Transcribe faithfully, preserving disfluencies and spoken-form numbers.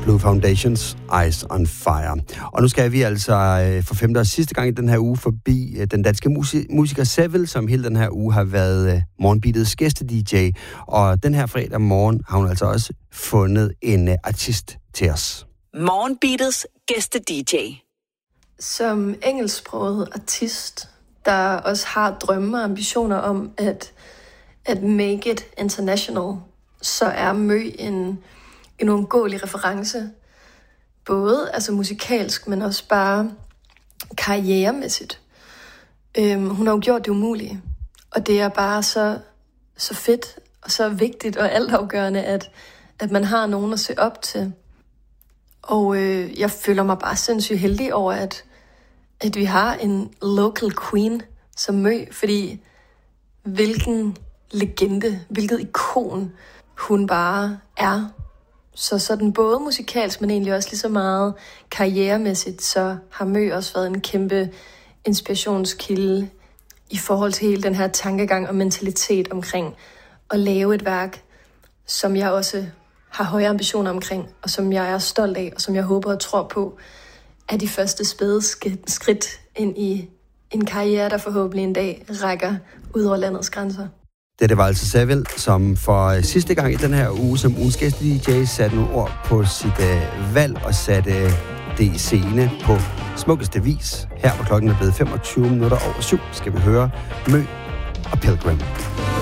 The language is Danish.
Blue Foundations, Eyes on Fire. Og nu skal vi altså for femte og sidste gang i den her uge forbi den danske musik- musiker Seville, som hele den her uge har været Morgenbeatets gæste-D J. Og den her fredag morgen har hun altså også fundet en artist til os. Morgenbeatets gæste-D J. Som engelsksproget artist, der også har drømme og ambitioner om at, at make it international, så er Mø en, en uundgåelig reference. Både altså musikalsk, men også bare karrieremæssigt. Øhm, hun har jo gjort det umulige. Og det er bare så, så fedt og så vigtigt og altafgørende, at, at man har nogen at se op til. Og øh, jeg føler mig bare sindssygt heldig over, at, at vi har en local queen som Mø, fordi hvilken legende, hvilket ikon hun bare er. Så sådan både musikalsk, men egentlig også lige så meget karrieremæssigt, så har Mø også været en kæmpe inspirationskilde i forhold til hele den her tankegang og mentalitet omkring at lave et værk, som jeg også har høje ambitioner omkring, og som jeg er stolt af, og som jeg håber og tror på, er de første spæde skridt ind i en karriere, der forhåbentlig en dag rækker ud over landets grænser. Det, det var altså Seville, som for sidste gang i den her uge som ugens gæste-D J satte nogle ord på sit øh, valg og satte øh, det i scene på smukkeste vis. Her hvor klokken er blevet femogtyve minutter over syv, skal vi høre Mø og Pilgrim.